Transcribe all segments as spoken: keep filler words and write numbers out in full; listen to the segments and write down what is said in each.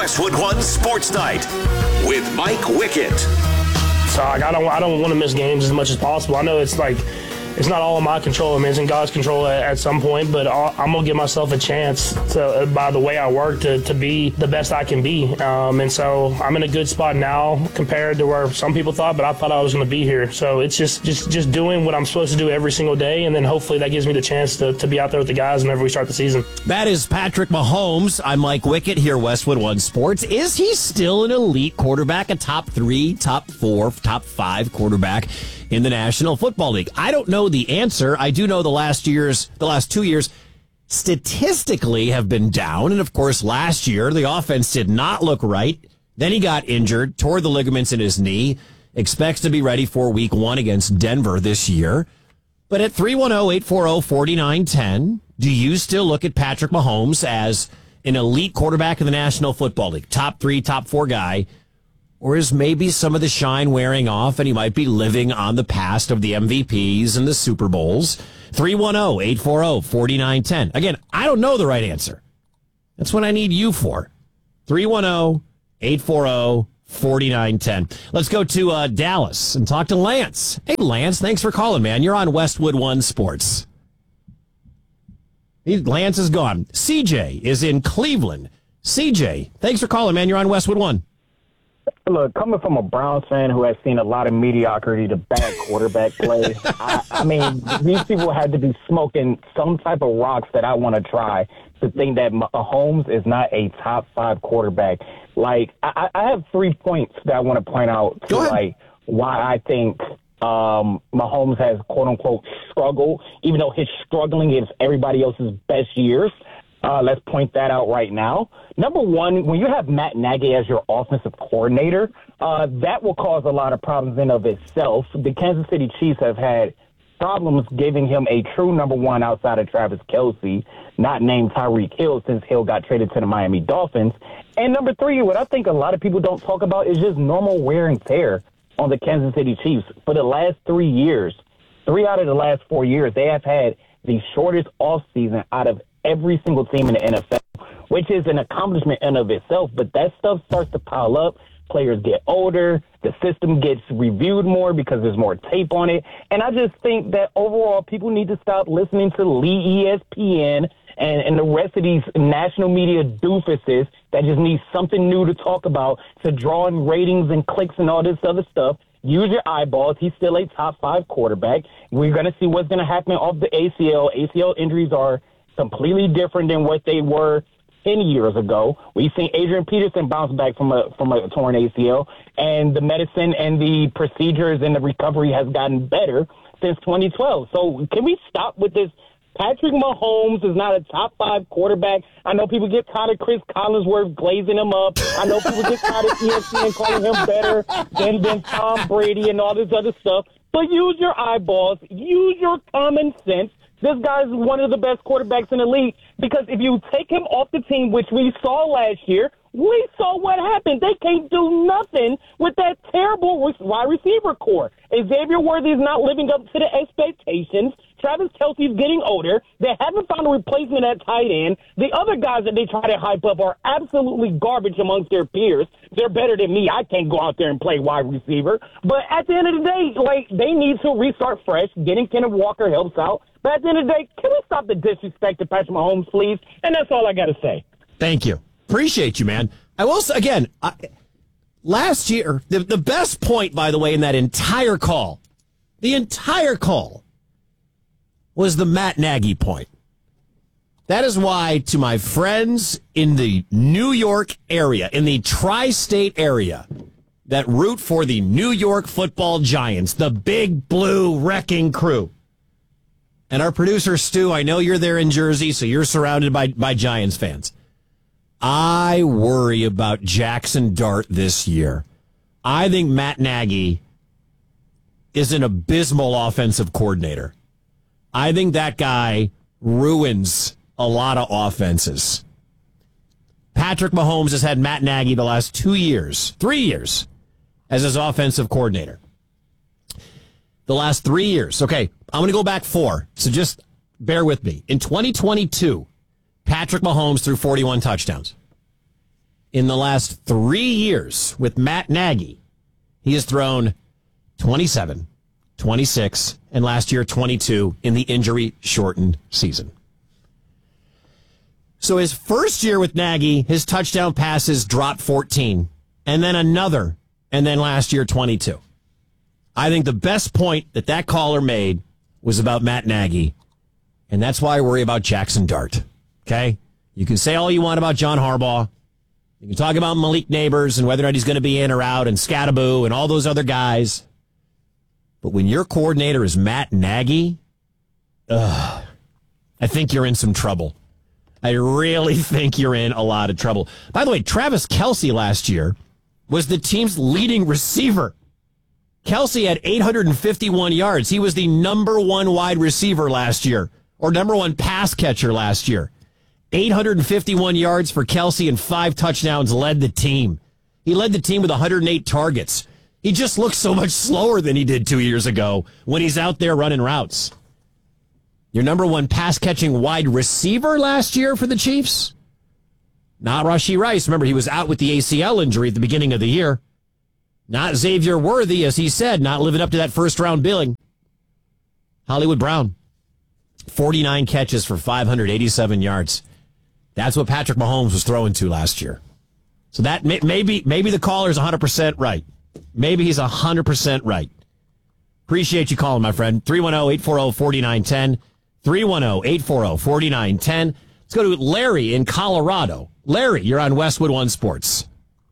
Westwood One Sports Night with Mike Wickett. So like, I don't I don't want to miss games as much as possible. I know it's like it's not all in my control. I mean, it's in God's control at, at some point, but I'll, I'm going to give myself a chance to, by the way I work, to, to be the best I can be. Um, and so I'm in a good spot now compared to where some people thought, but I thought I was going to be here. So it's just, just, just doing what I'm supposed to do every single day, and then hopefully that gives me the chance to, to be out there with the guys whenever we start the season. That is Patrick Mahomes. I'm Mike Wickett here, Westwood One Sports. Is he still an elite quarterback, a top three, top four, top five quarterback in the National Football League? I don't know the answer. I do know the last years, the last two years statistically have been down. And of course, last year, the offense did not look right. Then he got injured, tore the ligaments in his knee, expects to be ready for week one against Denver this year. But at three one zero, eight four zero, four nine one zero, do you still look at Patrick Mahomes as an elite quarterback in the National Football League? Top three, top four guy? Or is maybe some of the shine wearing off and he might be living on the past of the M V Ps and the Super Bowls? three one zero, eight four zero, four nine one zero. Again, I don't know the right answer. That's what I need you for. three one zero, eight four zero, four nine one zero. Let's go to uh, Dallas and talk to Lance. Hey, Lance, thanks for calling, man. You're on Westwood One Sports. Lance is gone. C J is in Cleveland. C J, thanks for calling, man. You're on Westwood One. Look, coming from a Browns fan who has seen a lot of mediocrity to bad quarterback play, I, I mean, these people had to be smoking some type of rocks that I want to try to think that Mahomes is not a top five quarterback. Like, I, I have three points that I want to point out to, like, why I think um, Mahomes has, quote-unquote, struggled, even though his struggling is everybody else's best years. Uh, let's point that out right now. Number one, when you have Matt Nagy as your offensive coordinator, uh, that will cause a lot of problems in of itself. The Kansas City Chiefs have had problems giving him a true number one outside of Travis Kelce, not named Tyreek Hill, since Hill got traded to the Miami Dolphins. And number three, what I think a lot of people don't talk about is just normal wear and tear on the Kansas City Chiefs. For the last three years, three out of the last four years, they have had the shortest offseason out of every single team in the N F L, which is an accomplishment in of itself. But that stuff starts to pile up. Players get older. The system gets reviewed more because there's more tape on it. And I just think that overall people need to stop listening to Lee E S P N and, and the rest of these national media doofuses that just need something new to talk about to draw in ratings and clicks and all this other stuff. Use your eyeballs. He's still a top five quarterback. We're going to see what's going to happen off the A C L. A C L injuries are completely different than what they were ten years ago. We've seen Adrian Peterson bounce back from a from a torn A C L, and the medicine and the procedures and the recovery has gotten better since twenty twelve. So can we stop with this? Patrick Mahomes is not a top five quarterback. I know people get tired of Chris Collinsworth glazing him up. I know people get tired of E S P N calling him better than, than Tom Brady and all this other stuff. But use your eyeballs. Use your common sense. This guy's one of the best quarterbacks in the league because if you take him off the team, which we saw last year, we saw what happened. They can't do nothing with that terrible wide receiver core. Xavier Worthy is not living up to the expectations. Travis Kelce's getting older. They haven't found a replacement at tight end. The other guys that they try to hype up are absolutely garbage amongst their peers. They're better than me. I can't go out there and play wide receiver. But at the end of the day, like, they need to restart fresh. Getting Kenneth Walker helps out. But at the end of the day, can we stop the disrespect to Patrick Mahomes, please? And that's all I got to say. Thank you. Appreciate you, man. I will say, again, I, last year, the, the best point, by the way, in that entire call, the entire call, was the Matt Nagy point. That is why, to my friends in the New York area, in the tri-state area, that root for the New York Football Giants, the big blue wrecking crew, and our producer, Stu, I know you're there in Jersey, so you're surrounded by, by Giants fans. I worry about Jackson Dart this year. I think Matt Nagy is an abysmal offensive coordinator. I think that guy ruins a lot of offenses. Patrick Mahomes has had Matt Nagy the last two years, three years, as his offensive coordinator. The last three years. Okay, I'm going to go back four, so just bear with me. In twenty twenty-two, Patrick Mahomes threw forty-one touchdowns. in the last three years with Matt Nagy, he has thrown twenty-seven, twenty-six, and last year twenty-two in the injury-shortened season. So his first year with Nagy, his touchdown passes dropped fourteen, and then another, and then last year twenty-two. I think the best point that that caller made was about Matt Nagy, and that's why I worry about Jackson Dart, okay? You can say all you want about John Harbaugh. You can talk about Malik Neighbors and whether or not he's going to be in or out and Scattaboo and all those other guys. But when your coordinator is Matt Nagy, ugh, I think you're in some trouble. I really think you're in a lot of trouble. By the way, Travis Kelce last year was the team's leading receiver. Kelce had eight hundred fifty-one yards. He was the number one wide receiver last year, or number one pass catcher last year. eight hundred fifty-one yards for Kelce and five touchdowns led the team. He led the team with one hundred eight targets. He just looks so much slower than he did two years ago when he's out there running routes. Your number one pass-catching wide receiver last year for the Chiefs? Not Rashee Rice. Remember, he was out with the A C L injury at the beginning of the year. Not Xavier Worthy, as he said, not living up to that first-round billing. Hollywood Brown, forty-nine catches for five hundred eighty-seven yards. That's what Patrick Mahomes was throwing to last year. So that may, maybe maybe the caller's one hundred percent right. Maybe he's one hundred percent right. Appreciate you calling, my friend. three one zero, eight four zero, four nine one zero. three one zero, eight four zero, four nine one zero. Let's go to Larry in Colorado. Larry, you're on Westwood One Sports.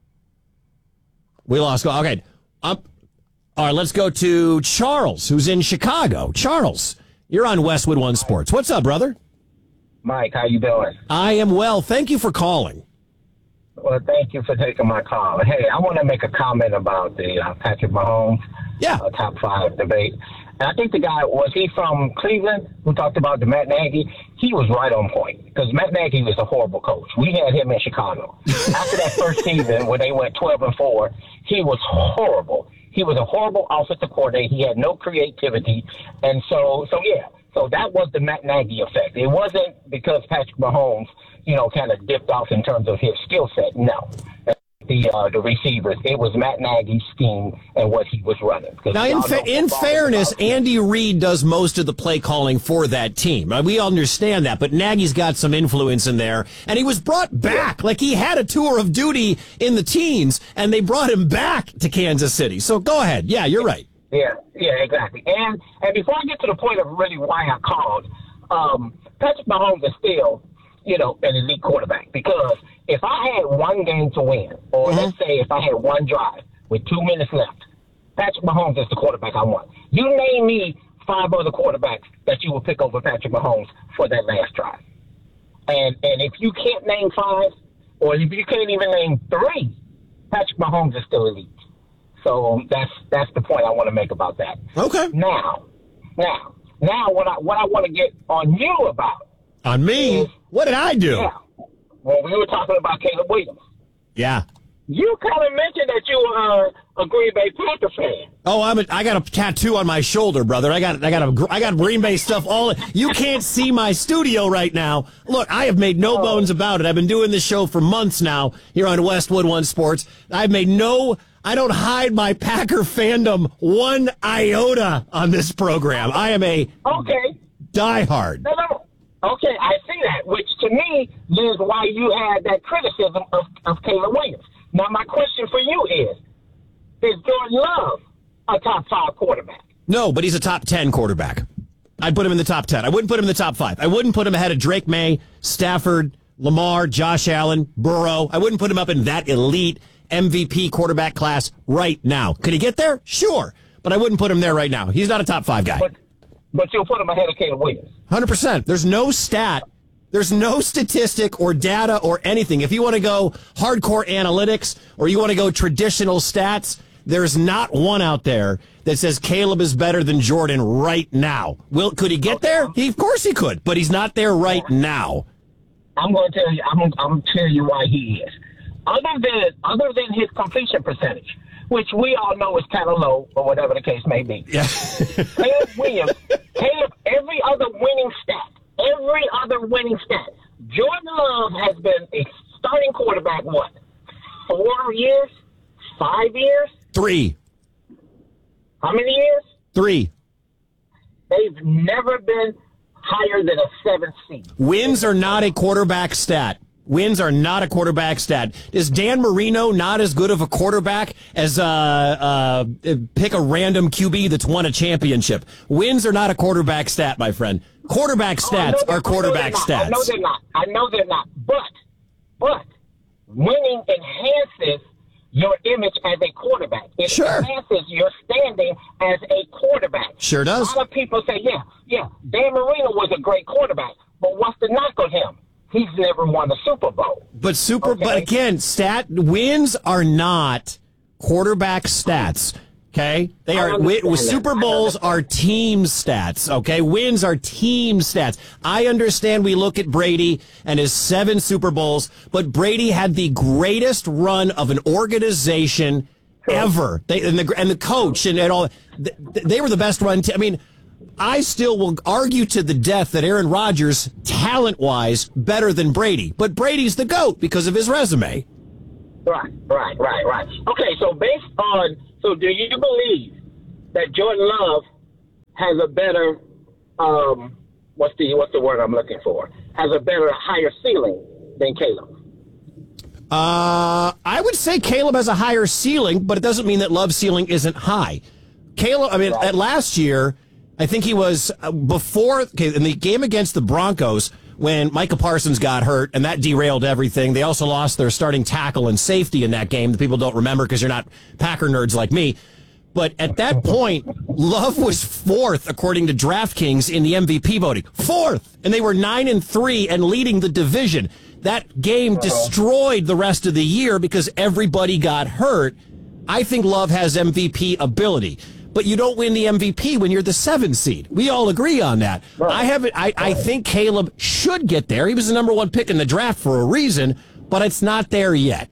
We lost. Okay. Um, all right, let's go to Charles, who's in Chicago. Charles, you're on Westwood One Sports. What's up, brother? Mike, how you doing? I am well. Thank you for calling. Well, thank you for taking my call. Hey, I want to make a comment about the uh, Patrick Mahomes Yeah. uh, top five debate. And I think the guy, was he from Cleveland, who talked about the Matt Nagy? He was right on point, because Matt Nagy was a horrible coach. We had him in Chicago. After that first season, when they went twelve and four, he was horrible. He was a horrible offensive coordinator. He had no creativity. And so, so yeah, so that was the Matt Nagy effect. It wasn't because Patrick Mahomes, you know, kind of dipped off in terms of his skill set. No. The uh, the receivers, it was Matt Nagy's scheme and what he was running. Now, in, fa- in fairness, Andy Reid does most of the play calling for that team. Uh, we understand that, but Nagy's got some influence in there, and he was brought back. Like, he had a tour of duty in the teens, and they brought him back to Kansas City. So go ahead. Yeah, you're right. Yeah, yeah, exactly. And and before I get to the point of really why I called, um, Patrick Mahomes is still, you know, an elite quarterback, because if I had one game to win, or mm-hmm. let's say if I had one drive with two minutes left, Patrick Mahomes is the quarterback I want. You name me five other quarterbacks that you would pick over Patrick Mahomes for that last drive. And and if you can't name five, or if you can't even name three, Patrick Mahomes is still elite. So that's that's the point I want to make about that. Okay. Now, now, now, what I what I want to get on you about. On me? Is, what did I do? Yeah. When we were talking about Caleb Williams. Yeah. You kind of mentioned that you were uh, a Green Bay Packer fan. Oh, I'm a, I got a tattoo on my shoulder, brother. I got I got a I got Green Bay stuff all. You can't see my studio right now. Look, I have made no oh. bones about it. I've been doing this show for months now here on Westwood One Sports. I've made no. I don't hide my Packer fandom one iota on this program. I am a okay diehard. No, no. Okay, I see that, which to me is why you had that criticism of, of Caleb Williams. Now, my question for you is, is Jordan Love a top five quarterback? No, but he's a top ten quarterback. I'd put him in the top ten. I wouldn't put him in the top five. I wouldn't put him ahead of Drake May, Stafford, Lamar, Josh Allen, Burrow. I wouldn't put him up in that elite M V P quarterback class right now. Could he get there? Sure. But I wouldn't put him there right now. He's not a top five guy. But, but you'll put him ahead of Caleb Williams. one hundred percent. There's no stat. There's no statistic or data or anything. If you want to go hardcore analytics or you want to go traditional stats, there's not one out there that says Caleb is better than Jordan right now. Will could he get okay. there? He, of course he could, but he's not there right now. I'm going to tell you. I'm, I'm going to tell you why he is. Other than other than his completion percentage, which we all know is kind of low, or whatever the case may be. Yeah. Caleb Williams, Caleb, every other winning stat, every other winning stat. Jordan Love has been a starting quarterback, what, four years? Five years? Three. How many years? Three. They've never been higher than a seventh seed. Wins are not a quarterback stat. Wins are not a quarterback stat. Is Dan Marino not as good of a quarterback as uh, uh, pick a random Q B that's won a championship? Wins are not a quarterback stat, my friend. Quarterback stats oh, are quarterback stats. I know they're not. I know they're not. But, but winning enhances your image as a quarterback. It Sure. enhances your standing as a quarterback. Sure does. A lot of people say, yeah, yeah, Dan Marino was a great quarterback, but what's the knock on him? He's never won a Super Bowl. But super, Okay. but again, stat wins are not quarterback stats. Okay, they I are. Wi- understand that. Super I Bowls understand. are team stats. Okay, wins are team stats. I understand. We look at Brady and his seven Super Bowls, but Brady had the greatest run of an organization ever. They and the and the coach and, and all. They, they were the best run. T- I mean. I still will argue to the death that Aaron Rodgers, talent-wise, better than Brady. But Brady's the GOAT because of his resume. Right, right, right, right. Okay, so based on, so do you believe that Jordan Love has a better, um, what's the what's the word I'm looking for? Has a better, higher ceiling than Caleb? Uh, I would say Caleb has a higher ceiling, but it doesn't mean that Love's ceiling isn't high. Caleb, I mean, Right. at last year, I think he was uh, before okay, in the game against the Broncos when Micah Parsons got hurt, and that derailed everything. They also lost their starting tackle and safety in that game that people don't remember because you're not Packer nerds like me. But at that point, Love was fourth, according to DraftKings, in the M V P voting. Fourth! And they were nine and three and leading the division. That game destroyed the rest of the year because everybody got hurt. I think Love has M V P ability. But you don't win the M V P when you're the seven seed. We all agree on that. Right. I haven't. I, I think Caleb should get there. He was the number one pick in the draft for a reason, but it's not there yet.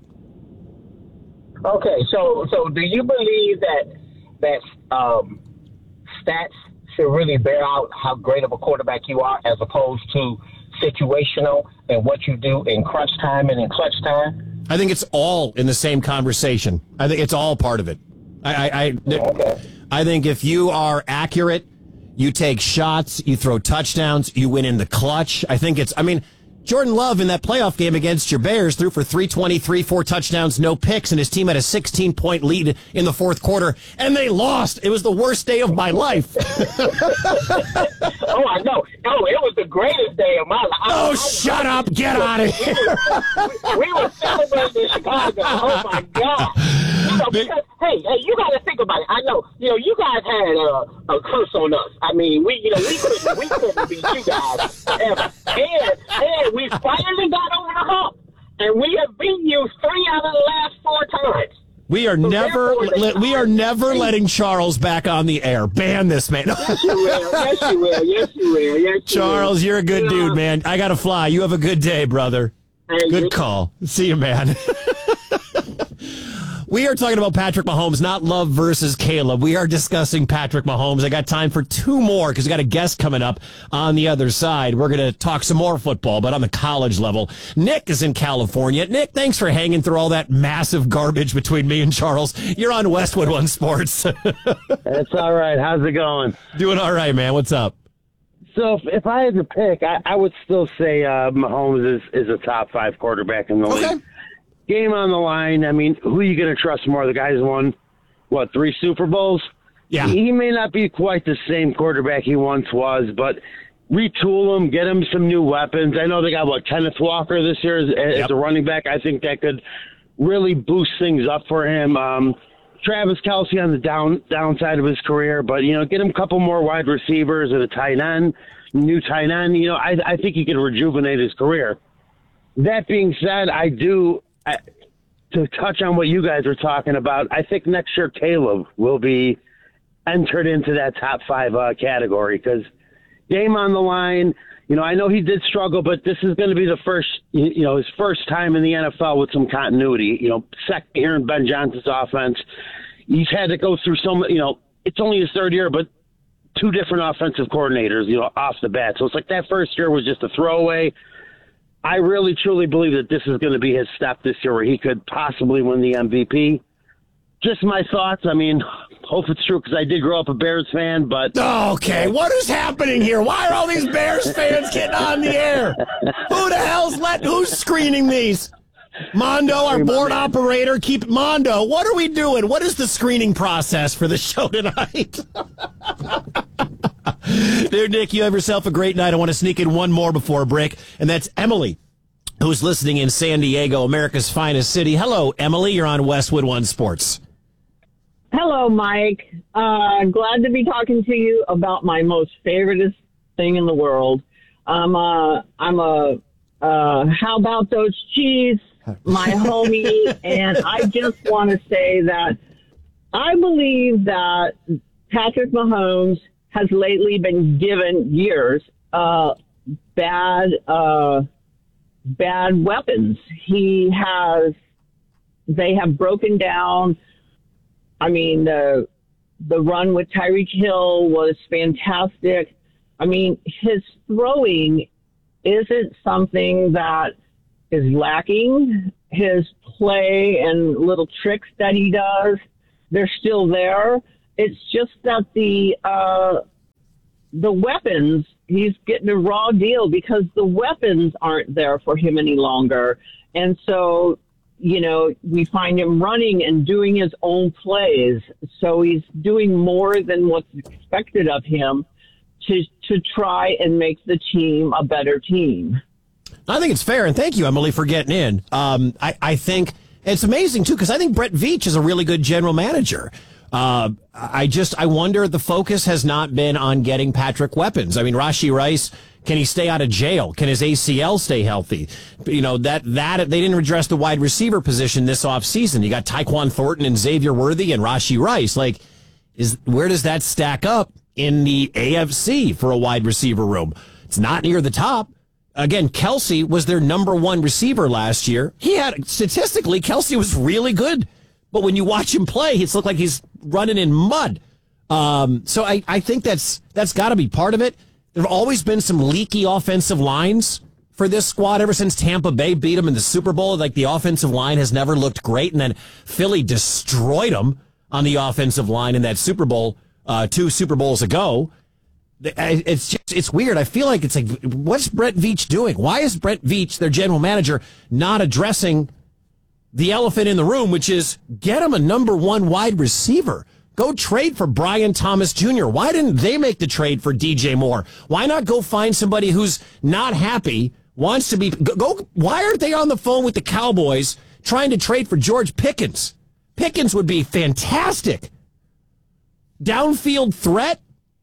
Okay, so so do you believe that that um, stats should really bear out how great of a quarterback you are, as opposed to situational and what you do in crunch time and in clutch time? I think it's all in the same conversation. I think it's all part of it. I, I, I, Okay. I think if you are accurate, you take shots, you throw touchdowns, you win in the clutch. I think it's, I mean, Jordan Love in that playoff game against your Bears threw for three twenty-three, four touchdowns, no picks, and his team had a sixteen-point lead in the fourth quarter, and they lost. It was the worst day of my life. Oh, I know. Oh, it was the greatest day of my life. Oh, I, I, shut up. Get out of here. we, we were celebrating in Chicago. Oh, my God. You know, because, hey, hey, you got to think about it. I know, you know, you guys had uh, a curse on us. I mean, we, you know, we couldn't, we couldn't beat you guys forever. And, and we finally got over the hump, and we have beaten you three out of the last four times. We are So never therefore, le- we are never letting Charles back on the air. Ban this man. Yes, you will. Yes, you will. Yes, you will. Yes, you Charles, will. you're a good You know, dude, man. I got to fly. You have a good day, brother. and Good you- call. See you, man. We are talking about Patrick Mahomes, not Love versus Caleb. We are discussing Patrick Mahomes. I got time for two more because we got a guest coming up on the other side. We're going to talk some more football, but on the college level. Nick is in California. Nick, thanks for hanging through all that massive garbage between me and Charles. You're on Westwood One Sports. It's all right. How's it going? Doing all right, man. What's up? So if, if I had to pick, I, I would still say uh, Mahomes is, is a top five quarterback in the Okay. league. Game on the line. I mean, who are you going to trust more? The guy's won, what, three Super Bowls? Yeah. He may not be quite the same quarterback he once was, but retool him, get him some new weapons. I know they got, what, Kenneth Walker this year as, as Yep. a running back. I think that could really boost things up for him. Um, Travis Kelce on the down downside of his career, but, you know, get him a couple more wide receivers and a tight end, new tight end. You know, I, I think he could rejuvenate his career. That being said, I do, I, to touch on what you guys were talking about, I think next year Caleb will be entered into that top five uh, category because game on the line. You know, I know he did struggle, but this is going to be the first, you know, his first time in the N F L with some continuity. You know, second year in Ben Johnson's offense. He's had to go through some, you know, it's only his third year, but two different offensive coordinators, you know, off the bat. So it's like that first year was just a throwaway. I really truly believe that this is going to be his step this year where he could possibly win the M V P. Just my thoughts. I mean, hope it's true because I did grow up a Bears fan, but... Okay, what is happening here? Why are all these Bears fans getting on the air? Who the hell's let? Who's screening these? Mondo, our board operator, keep Mondo. What are we doing? What is the screening process for the show tonight? Dude, Nick, you have yourself a great night. I want to sneak in one more before a break, and that's Emily, who's listening in San Diego, America's finest city. Hello, Emily. You're on Westwood One Sports. Hello, Mike. Uh, glad to be talking to you about my most favoriteest thing in the world. I'm a, I'm a, uh, how about those cheese, my homie, and I just want to say that I believe that Patrick Mahomes has lately been given years uh, bad, uh, bad weapons. He has, they have broken down. I mean, the the run with Tyreek Hill was fantastic. I mean, his throwing isn't something that is lacking. His play and little tricks that he does, they're still there. It's just that the uh, the weapons, he's getting a raw deal because the weapons aren't there for him any longer. And so, you know, we find him running and doing his own plays. So he's doing more than what's expected of him to to try and make the team a better team. I think it's fair, and thank you, Emily, for getting in. Um, I, I think it's amazing, too, because I think Brett Veach is a really good general manager. Uh, I just, I wonder the focus has not been on getting Patrick weapons. I mean, Rashee Rice, can he stay out of jail? Can his A C L stay healthy? You know, that, that, they didn't address the wide receiver position this offseason. You got Tyquan Thornton and Xavier Worthy and Rashee Rice. Like, is, where does that stack up in the A F C for a wide receiver room? It's not near the top. Again, Kelsey was their number one receiver last year. He had, statistically, Kelsey was really good. But when you watch him play, it's looked like he's running in mud. Um, so I, I think that's that's got to be part of it. There have always been some leaky offensive lines for this squad ever since Tampa Bay beat them in the Super Bowl. Like, the offensive line has never looked great. And then Philly destroyed them on the offensive line in that Super Bowl uh, two Super Bowls ago. It's just, it's weird. I feel like it's like, what's Brett Veach doing? Why is Brett Veach, their general manager, not addressing the elephant in the room, which is get him a number one wide receiver? Go trade for Brian Thomas Junior Why didn't they make the trade for D J Moore? Why not go find somebody who's not happy, wants to be, go, why aren't they on the phone with the Cowboys trying to trade for George Pickens? Pickens would be fantastic. Downfield threat.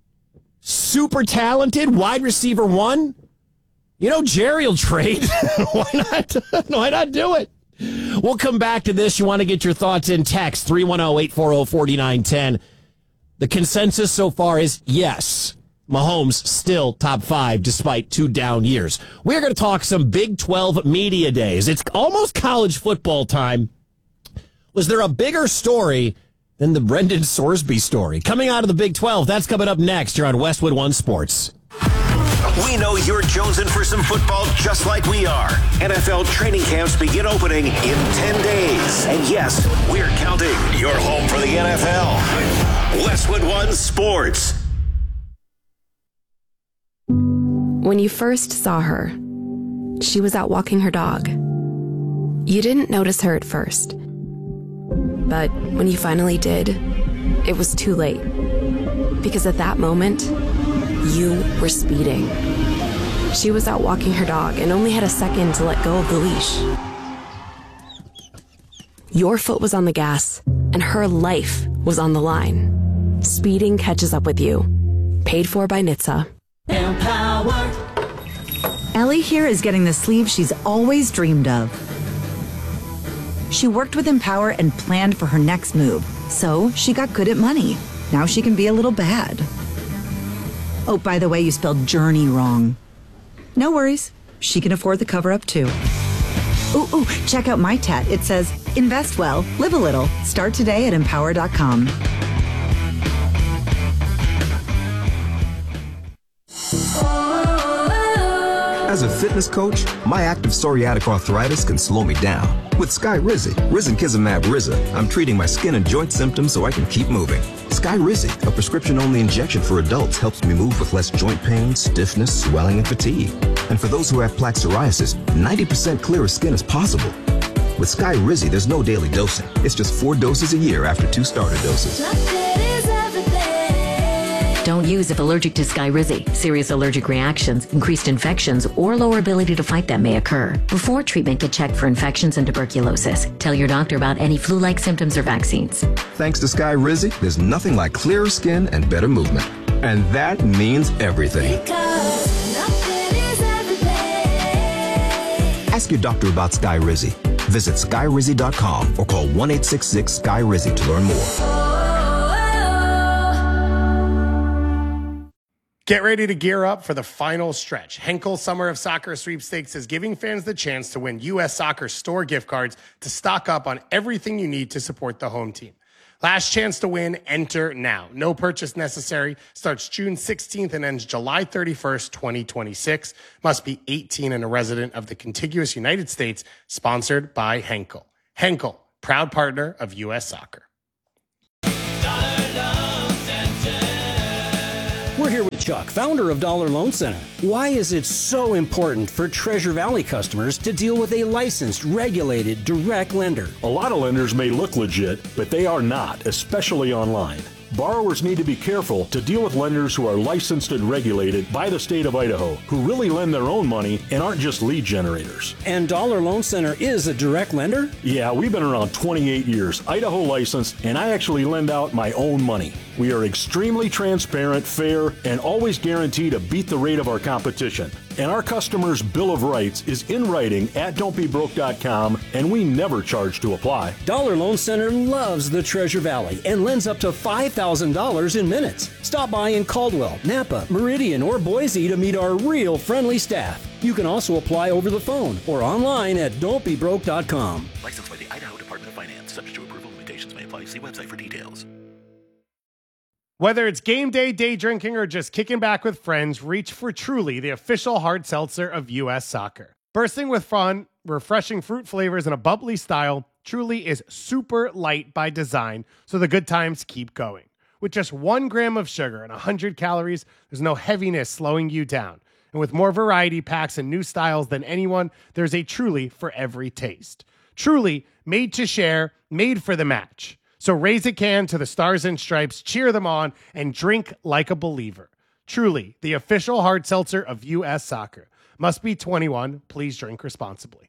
Super talented wide receiver one. You know, Jerry will trade. Why not? Why not do it? We'll come back to this. You want to get your thoughts in text three one zero, eight four zero, four nine one zero. The consensus so far is yes, Mahomes still top five despite two down years. We're going to talk some Big twelve media days. It's almost college football time. Was there a bigger story than the Brendan Sorsby story coming out of the Big twelve? That's coming up next. You're on Westwood One Sports. We know you're jonesing for some football just like we are. N F L training camps begin opening in ten days. And yes, we're counting. You're home for the N F L. Westwood One Sports. When you first saw her, she was out walking her dog. You didn't notice her at first. But when you finally did, it was too late. Because at that moment, you were speeding. She was out walking her dog and only had a second to let go of the leash. Your foot was on the gas, and her life was on the line. Speeding catches up with you. Paid for by N H T S A. Empower. Ellie here is getting the sleeve she's always dreamed of. She worked with Empower and planned for her next move, so she got good at money. Now she can be a little bad. Oh, by the way, you spelled journey wrong. No worries. She can afford the cover-up, too. Ooh, ooh, check out my tat. It says, invest well, live a little. Start today at empower dot com. As a fitness coach, my active psoriatic arthritis can slow me down. With Skyrizi, risankizumab Riza, I'm treating my skin and joint symptoms so I can keep moving. Skyrizi, a prescription-only injection for adults, helps me move with less joint pain, stiffness, swelling, and fatigue. And for those who have plaque psoriasis, ninety percent clearer skin is possible. With Skyrizi, there's no daily dosing. It's just four doses a year after two starter doses. Don't use if allergic to Skyrizi. Serious allergic reactions, increased infections, or lower ability to fight them may occur. Before treatment, get checked for infections and tuberculosis. Tell your doctor about any flu-like symptoms or vaccines. Thanks to Skyrizi, there's nothing like clearer skin and better movement. And that means everything. Ask your doctor about Skyrizi. Visit Skyrizi dot com or call one eight six six Sky Rizi to learn more. Get ready to gear up for the final stretch. Henkel Summer of Soccer Sweepstakes is giving fans the chance to win U S Soccer store gift cards to stock up on everything you need to support the home team. Last chance to win, enter now. No purchase necessary. Starts June sixteenth and ends July thirty-first, twenty twenty-six. Must be eighteen and a resident of the contiguous United States. Sponsored by Henkel. Henkel, proud partner of U S Soccer. We're here with Chuck, founder of Dollar Loan Center. Why is it so important for Treasure Valley customers to deal with a licensed, regulated, direct lender? A lot of lenders may look legit, but they are not, especially online. Borrowers need to be careful to deal with lenders who are licensed and regulated by the state of Idaho, who really lend their own money and aren't just lead generators. And Dollar Loan Center is a direct lender? Yeah, we've been around twenty-eight years, Idaho licensed, and I actually lend out my own money. We are extremely transparent, fair, and always guarantee to beat the rate of our competition. And our customers' Bill of Rights is in writing at don't be broke dot com, and we never charge to apply. Dollar Loan Center loves the Treasure Valley and lends up to five thousand dollars in minutes. Stop by in Caldwell, Napa, Meridian, or Boise to meet our real friendly staff. You can also apply over the phone or online at don't be broke dot com. Licensed by the Idaho Department of Finance. Subject to approval, limitations may apply. See website for details. Whether it's game day, day drinking, or just kicking back with friends, reach for Truly, the official hard seltzer of U S Soccer. Bursting with fun, refreshing fruit flavors, and a bubbly style, Truly is super light by design, so the good times keep going. With just one gram of sugar and one hundred calories, there's no heaviness slowing you down. And with more variety packs and new styles than anyone, there's a Truly for every taste. Truly, made to share, made for the match. So raise a can to the Stars and Stripes, cheer them on, and drink like a believer. Truly, the official hard seltzer of U S Soccer. Must be twenty-one. Please drink responsibly.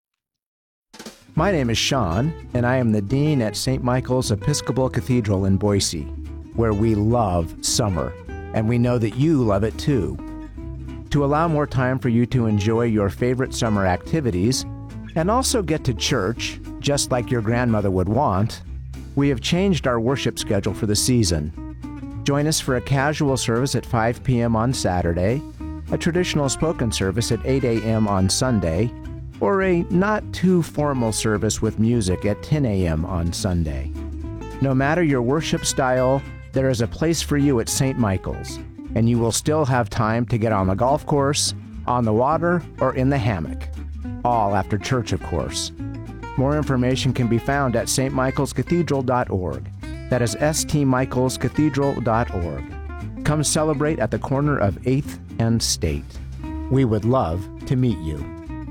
My name is Sean, and I am the Dean at Saint Michael's Episcopal Cathedral in Boise, where we love summer, and we know that you love it too. To allow more time for you to enjoy your favorite summer activities, and also get to church, just like your grandmother would want, we have changed our worship schedule for the season. Join us for a casual service at five p.m. on Saturday, a traditional spoken service at eight a.m. on Sunday, or a not-too-formal service with music at ten a.m. on Sunday. No matter your worship style, there is a place for you at Saint Michael's, and you will still have time to get on the golf course, on the water, or in the hammock. All after church, of course. More information can be found at s t michaels cathedral dot org. That is s t michaels cathedral dot org. Come celebrate at the corner of eighth and State. We would love to meet you.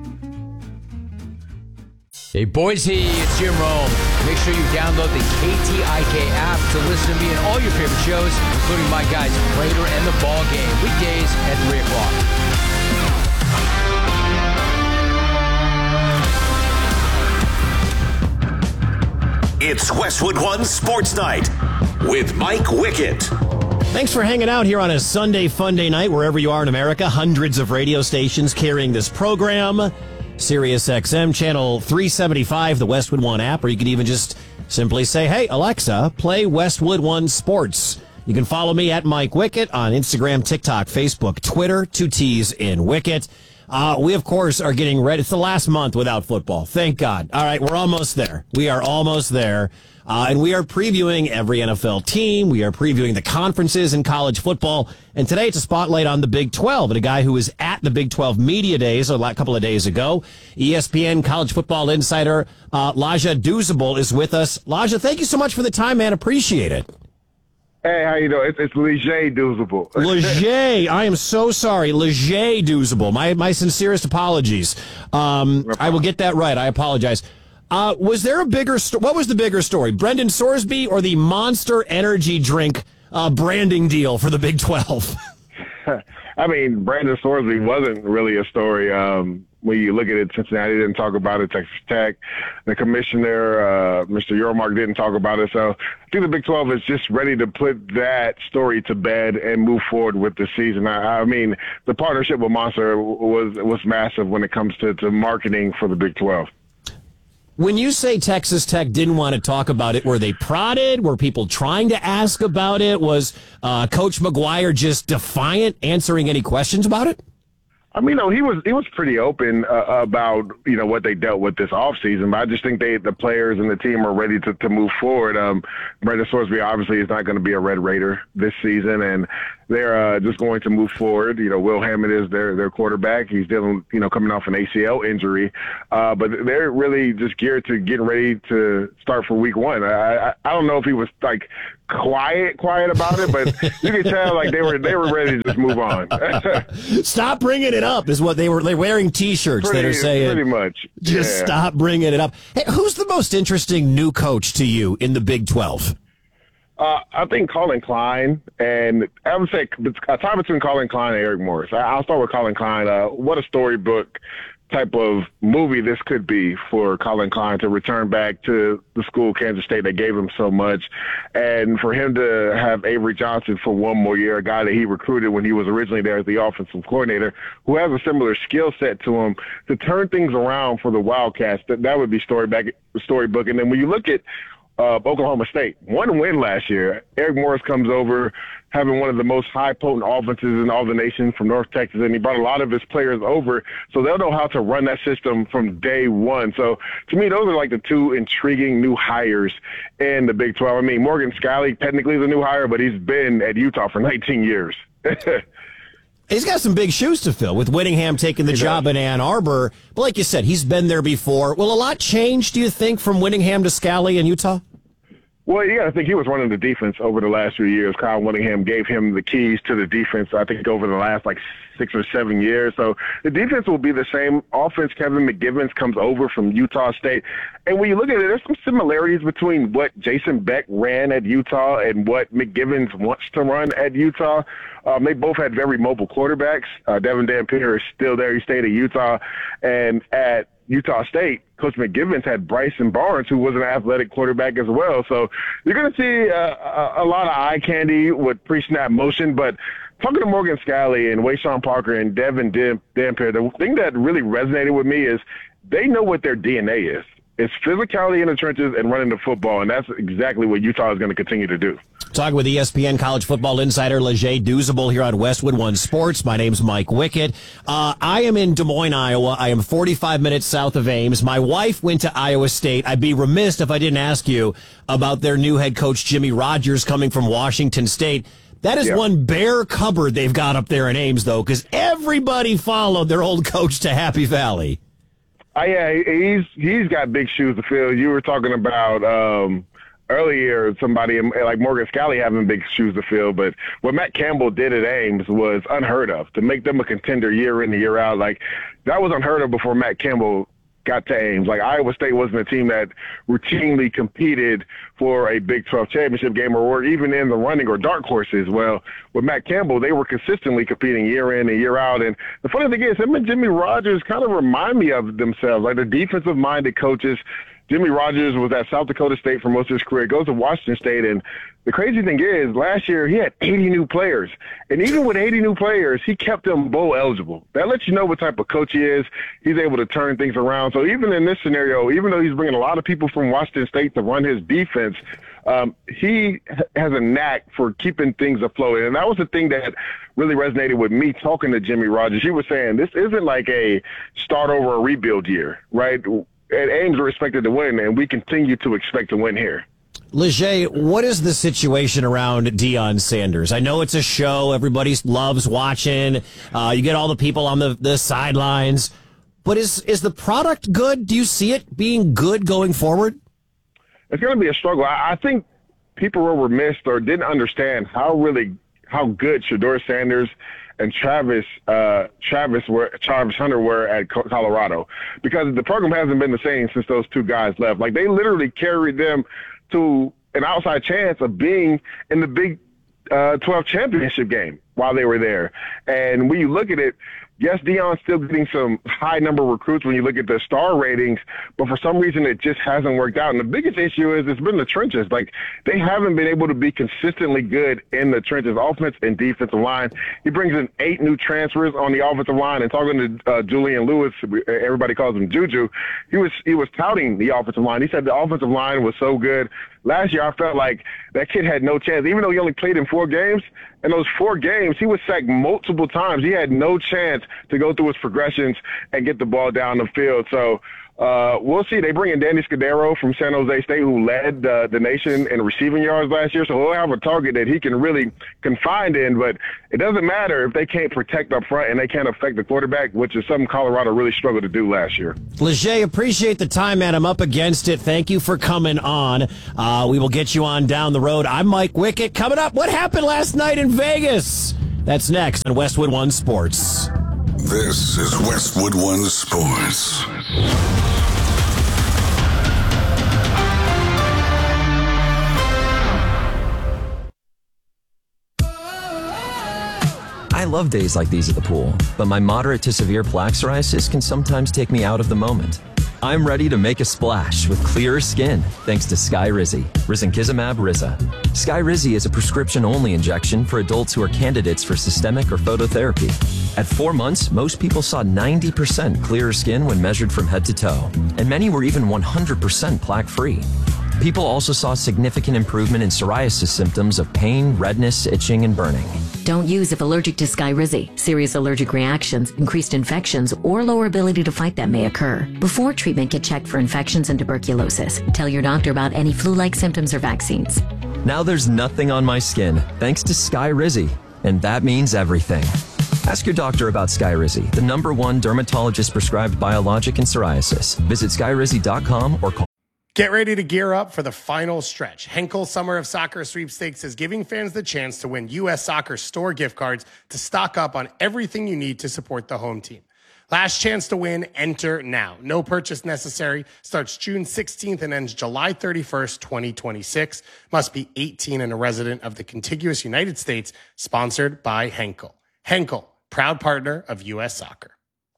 Hey Boise, it's Jim Rome. Make sure you download the K T I K app to listen to me and all your favorite shows, including my guys Prater and The Ball Game, weekdays at three o'clock. It's Westwood One Sports Night with Mike Wickett. Thanks for hanging out here on a Sunday Funday night, wherever you are in America. Hundreds of radio stations carrying this program. Sirius X M, channel three seventy-five, the Westwood One app, or you can even just simply say, hey, Alexa, play Westwood One Sports. You can follow me at Mike Wickett on Instagram, TikTok, Facebook, Twitter, two T's in Wickett. Uh, we, of course, are getting ready. It's the last month without football. Thank God. All right, we're almost there. We are almost there. Uh, and we are previewing every N F L team. We are previewing the conferences in college football. And today it's a spotlight on the Big twelve and a guy who was at the Big twelve Media Days a couple of days ago. E S P N college football insider uh, Laja Douzable is with us. Laja, thank you so much for the time, man. Appreciate it. Hey, how you doing? It's, it's Leger Douzable. Leger, I am so sorry. Leger Douzable. My my sincerest apologies. Um, no I will get that right. I apologize. Uh, was there a bigger sto- what was the bigger story, Brendan Sorsby or the Monster Energy drink uh, branding deal for the Big twelve? I mean, Brandon Sorsby wasn't really a story. Um, when you look at it, Cincinnati didn't talk about it. Texas Tech, the commissioner, uh, Mister Yormark, didn't talk about it. So I think the Big twelve is just ready to put that story to bed and move forward with the season. I, I mean, the partnership with Monster was was massive when it comes to, to marketing for the Big twelve. When you say Texas Tech didn't want to talk about it, were they prodded? Were people trying to ask about it? Was uh, Coach McGuire just defiant, answering any questions about it? I mean, no, he was he was pretty open uh, about, you know, what they dealt with this offseason, but I just think they the players and the team are ready to, to move forward. Um, Brandon Sorsby obviously is not going to be a Red Raider this season, and they're uh, just going to move forward. You know, Will Hammond is their their quarterback. He's dealing, you know, coming off an A C L injury, uh, but they're really just geared to getting ready to start for week one. I I, I don't know if he was like quiet quiet about it, but you can tell like they were they were ready to just move on. Stop bringing it up is what they were. They're wearing T-shirts pretty, that are saying pretty much. Just yeah. stop bringing it up. Hey, who's the most interesting new coach to you in the Big twelve? Uh, I think Colin Klein, and I would say a tie between Colin Klein and Eric Morris. I'll start with Colin Klein. Uh, what a storybook type of movie this could be for Colin Klein to return back to the school, Kansas State, that gave him so much. And for him to have Avery Johnson for one more year, a guy that he recruited when he was originally there as the offensive coordinator, who has a similar skill set to him, to turn things around for the Wildcats, that, that would be storyback, storybook. And then when you look at Uh, Oklahoma State, one win last year. Eric Morris comes over having one of the most high potent offenses in all the nation from North Texas, and he brought a lot of his players over, so they'll know how to run that system from day one. So to me, those are like the two intriguing new hires in the Big twelve. I mean, Morgan Scalley technically is a new hire, but he's been at Utah for nineteen years. He's got some big shoes to fill with Whittingham taking the job in Ann Arbor. But like you said, he's been there before. Will a lot change, do you think, from Whittingham to Scalley in Utah? Well, yeah, I think he was running the defense over the last few years. Kyle Whittingham gave him the keys to the defense, I think, over the last, like, six or seven years. So the defense will be the same. Offense, Kevin McGivens comes over from Utah State. And when you look at it, there's some similarities between what Jason Beck ran at Utah and what McGivens wants to run at Utah. Um, they both had very mobile quarterbacks. Uh, Devin Dampier is still there. He stayed at Utah. And at Utah State, Coach McGivens had Bryson Barnes, who was an athletic quarterback as well. So you're going to see uh, a, a lot of eye candy with pre-snap motion. But talking to Morgan Scalley and Wayshawn Parker and Devin Dampier, the thing that really resonated with me is they know what their D N A is. It's physicality in the trenches and running the football, and that's exactly what Utah is going to continue to do. Talking with E S P N college football insider Leger Douzable here on Westwood One Sports. My name's Mike Wickett. Uh, I am in Des Moines, Iowa. I am forty-five minutes south of Ames. My wife went to Iowa State. I'd be remiss if I didn't ask you about their new head coach, Jimmy Rogers, coming from Washington State. That is yeah. one bare cupboard they've got up there in Ames, though, because everybody followed their old coach to Happy Valley. Uh, yeah, he's he's got big shoes to fill. You were talking about um, earlier somebody like Morgan Scalley having big shoes to fill, but what Matt Campbell did at Ames was unheard of. To make them a contender year in and year out, like that was unheard of before Matt Campbell got to Ames. Like Iowa State wasn't a team that routinely competed for a Big twelve championship game or were even in the running or dark horses. Well, with Matt Campbell, they were consistently competing year in and year out. And the funny thing is, him and Jimmy Rogers kind of remind me of themselves, like the defensive-minded coaches. Jimmy Rogers was at South Dakota State for most of his career, goes to Washington State, and the crazy thing is, last year he had eighty new players. And even with eighty new players, he kept them bowl eligible. That lets you know what type of coach he is. He's able to turn things around. So even in this scenario, even though he's bringing a lot of people from Washington State to run his defense, Um, he has a knack for keeping things afloat. And that was the thing that really resonated with me talking to Jimmy Rogers. He was saying this isn't like a start over a rebuild year, right? At Ames, we're expected to win, and we continue to expect to win here. Leger, what is the situation around Deion Sanders? I know it's a show. Everybody loves watching. Uh, you get all the people on the, the sidelines. But is is the product good? Do you see it being good going forward? It's going to be a struggle. I, I think people were remiss or didn't understand how really how good Shedeur Sanders and Travis uh, Travis were Travis Hunter were at Colorado, because the program hasn't been the same since those two guys left. Like, they literally carried them to an outside chance of being in the Big uh, twelve championship game while they were there. And when you look at it, yes, Deion's still getting some high number of recruits when you look at the star ratings, but for some reason it just hasn't worked out. And the biggest issue is it's been the trenches. Like, they haven't been able to be consistently good in the trenches, offense and defensive line. He brings in eight new transfers on the offensive line, and talking to uh, Julian Lewis, everybody calls him Juju, he was he was touting the offensive line. He said the offensive line was so good. Last year, I felt like that kid had no chance. Even though he only played in four games, in those four games, he was sacked multiple times. He had no chance to go through his progressions and get the ball down the field. So uh, we'll see. They bring in Danny Scudero from San Jose State, who led uh, the nation in receiving yards last year. So he'll have a target that he can really confine in. But it doesn't matter if they can't protect up front and they can't affect the quarterback, which is something Colorado really struggled to do last year. Leger, appreciate the time, man. I'm up against it. Thank you for coming on. Uh, we will get you on down the road. I'm Mike Wickett. Coming up, what happened last night in Vegas? That's next on Westwood One Sports. This is Westwood One Sports. I love days like these at the pool, but my moderate to severe plaque psoriasis can sometimes take me out of the moment. I'm ready to make a splash with clearer skin thanks to Skyrizi, Risankizumab Riza. Skyrizi is a prescription-only injection for adults who are candidates for systemic or phototherapy. At four months, most people saw ninety percent clearer skin when measured from head to toe, and many were even one hundred percent plaque-free. People also saw significant improvement in psoriasis symptoms of pain, redness, itching, and burning. Don't use if allergic to Skyrizi. Serious allergic reactions, increased infections, or lower ability to fight them may occur. Before treatment, get checked for infections and tuberculosis. Tell your doctor about any flu-like symptoms or vaccines. Now there's nothing on my skin thanks to Skyrizi, and that means everything. Ask your doctor about Skyrizi, the number one dermatologist-prescribed biologic in psoriasis. Visit skyrizi dot com or call. Get ready to gear up for the final stretch. Henkel Summer of Soccer Sweepstakes is giving fans the chance to win U S Soccer store gift cards to stock up on everything you need to support the home team. Last chance to win, enter now. No purchase necessary. Starts June sixteenth and ends July thirty-first, twenty twenty-six. Must be eighteen and a resident of the contiguous United States. Sponsored by Henkel. Henkel, proud partner of U S Soccer.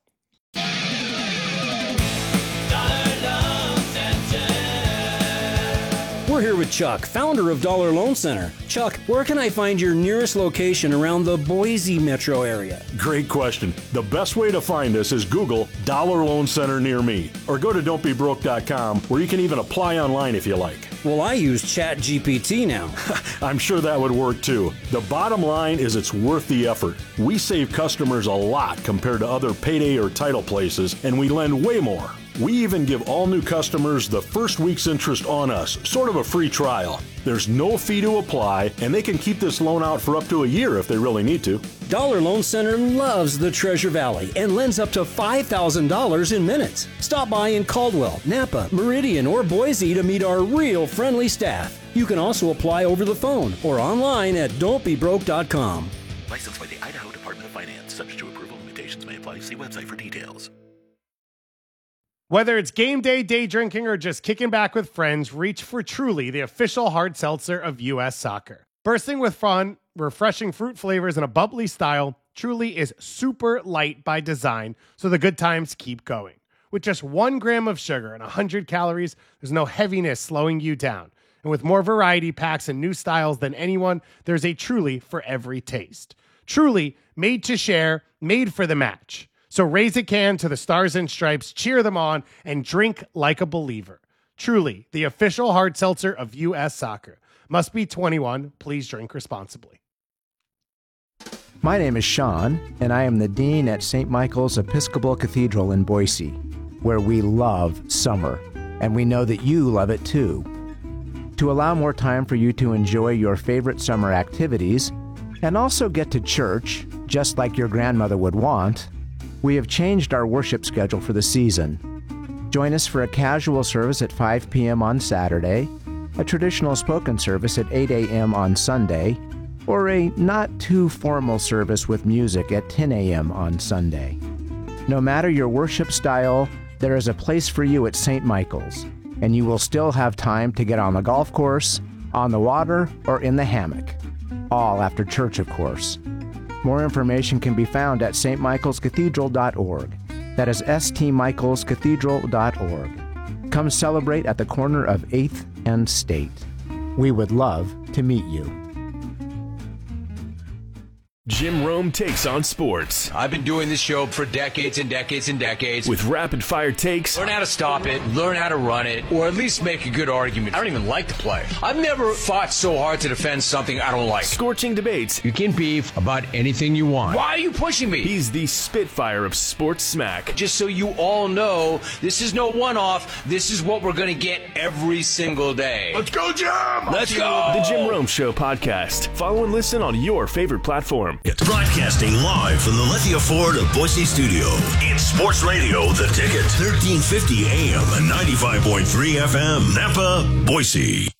We're here with Chuck, founder of Dollar Loan Center. Chuck, where can I find your nearest location around the Boise metro area? Great question. The best way to find us is Google Dollar Loan Center near me, or go to don't be broke dot com, where you can even apply online if you like. Well, I use Chat G P T now. I'm sure that would work too. The bottom line is it's worth the effort. We save customers a lot compared to other payday or title places, and we lend way more. We even give all new customers the first week's interest on us, sort of a free trial. There's no fee to apply, and they can keep this loan out for up to a year if they really need to. Dollar Loan Center loves the Treasure Valley and lends up to five thousand dollars in minutes. Stop by in Caldwell, Napa, Meridian, or Boise to meet our real friendly staff. You can also apply over the phone or online at don't be broke dot com. Licensed by the Idaho Department of Finance. Subject to approval. Limitations may apply. See website for details. Whether it's game day, day drinking, or just kicking back with friends, reach for Truly, the official hard seltzer of U S Soccer. Bursting with fun, refreshing fruit flavors, and a bubbly style, Truly is super light by design, so the good times keep going. With just one gram of sugar and one hundred calories, there's no heaviness slowing you down. And with more variety packs and new styles than anyone, there's a Truly for every taste. Truly, made to share, made for the match. So raise a can to the Stars and Stripes, cheer them on, and drink like a believer. Truly, the official hard seltzer of U S Soccer. Must be twenty-one. Please drink responsibly. My name is Sean, and I am the Dean at Saint Michael's Episcopal Cathedral in Boise, where we love summer, and we know that you love it too. To allow more time for you to enjoy your favorite summer activities, and also get to church, just like your grandmother would want, we have changed our worship schedule for the season. Join us for a casual service at five p.m. on Saturday, a traditional spoken service at eight a.m. on Sunday, or a not-too-formal service with music at ten a.m. on Sunday. No matter your worship style, there is a place for you at Saint Michael's, and you will still have time to get on the golf course, on the water, or in the hammock. All after church, of course. More information can be found at s t michaels cathedral dot org. That is s t michaels cathedral dot org. Come celebrate at the corner of eighth and State. We would love to meet you. Jim Rome takes on sports. I've been doing this show for decades and decades and decades. With rapid-fire takes. Learn how to stop it, learn how to run it, or at least make a good argument. I don't even like the play. I've never fought so hard to defend something I don't like. Scorching debates. You can beef about anything you want. Why are you pushing me? He's the Spitfire of sports smack. Just so you all know, this is no one-off. This is what we're going to get every single day. Let's go, Jim! Let's go! The Jim Rome Show podcast. Follow and listen on your favorite platform. It's broadcasting live from the Lithia Ford of Boise studio. It's Sports Radio, The Ticket, thirteen fifty A M and ninety-five point three F M, Napa, Boise.